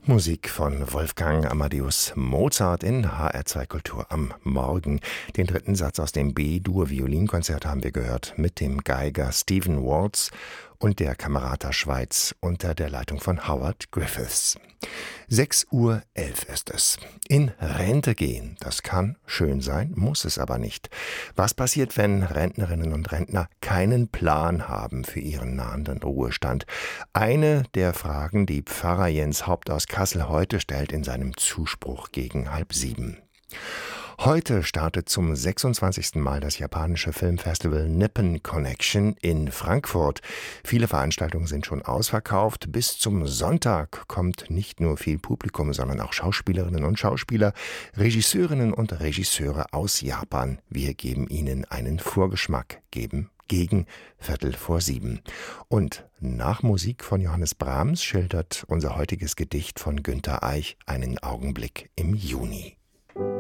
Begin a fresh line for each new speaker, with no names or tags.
Musik von Wolfgang Amadeus Mozart in HR2 Kultur am Morgen. Den dritten Satz aus dem B-Dur-Violinkonzert haben wir gehört mit dem Geiger Stephen Waltz und der Camerata Schweiz unter der Leitung von Howard Griffiths. 6:11 Uhr ist es. In Rente gehen, das kann schön sein, muss es aber nicht. Was passiert, wenn Rentnerinnen und Rentner keinen Plan haben für ihren nahenden Ruhestand? Eine der Fragen, die Pfarrer Jens Haupt aus Kassel heute stellt in seinem Zuspruch gegen 6:30. Heute startet zum 26. Mal das japanische Filmfestival Nippon Connection in Frankfurt. Viele Veranstaltungen sind schon ausverkauft. Bis zum Sonntag kommt nicht nur viel Publikum, sondern auch Schauspielerinnen und Schauspieler, Regisseurinnen und Regisseure aus Japan. Wir geben Ihnen einen Vorgeschmack, gegen 6:15. Und nach Musik von Johannes Brahms schildert unser heutiges Gedicht von Günter Eich einen Augenblick im Juni.